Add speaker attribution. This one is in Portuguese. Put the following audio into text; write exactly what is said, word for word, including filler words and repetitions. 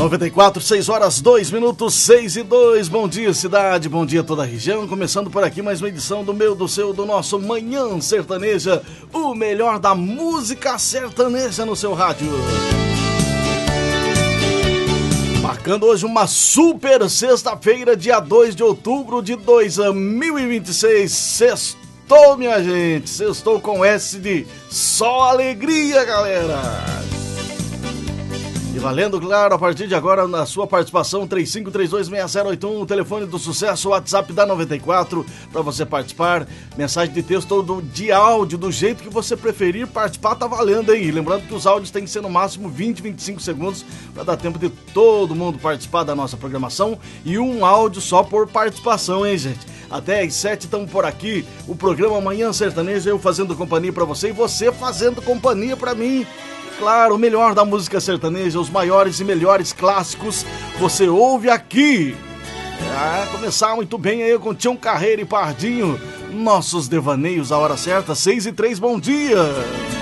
Speaker 1: noventa e quatro, seis horas, dois minutos, seis e dois. Bom dia, cidade, bom dia toda a região. Começando por aqui mais uma edição do meu, do seu, do nosso Manhã Sertaneja, o melhor da música sertaneja no seu rádio. Marcando hoje uma super sexta-feira, dia dois de outubro de dois mil e vinte e seis. Sextou, minha gente. Sextou com S de só alegria, galera. E valendo, claro, a partir de agora, na sua participação, três cinco três dois, seis zero oito um, o telefone do sucesso, o WhatsApp da noventa e quatro, para você participar. Mensagem de texto ou de áudio, do jeito que você preferir participar, tá valendo, hein? Lembrando que os áudios têm que ser no máximo vinte, vinte e cinco segundos, para dar tempo de todo mundo participar da nossa programação. E um áudio só por participação, hein, gente? Até às sete estamos por aqui, o programa Manhã Sertaneja, eu fazendo companhia para você e você fazendo companhia para mim. Claro, o melhor da música sertaneja, os maiores e melhores clássicos, você ouve aqui. Ah, começar muito bem aí com Tião Carreira e Pardinho, nossos devaneios, a hora certa, seis e três, bom dia.